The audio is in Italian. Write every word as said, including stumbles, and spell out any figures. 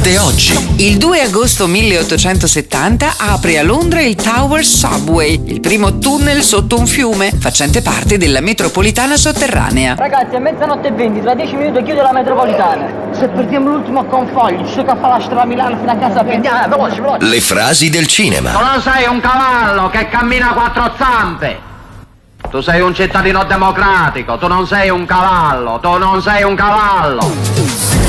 Accade oggi. Il due agosto milleottocentosettanta apre a Londra il Tower Subway, il primo tunnel sotto un fiume, facente parte della metropolitana sotterranea. Ragazzi, è mezzanotte e venti, tra dieci minuti chiude la metropolitana. Se perdiamo l'ultimo convoglio, ci tocca fare la strada a Milano fino a casa a Pendiana, veloce, veloce. Le frasi del cinema. Tu non sei un cavallo che cammina a quattro zampe. Tu sei un cittadino democratico, tu non sei un cavallo, tu non sei un cavallo.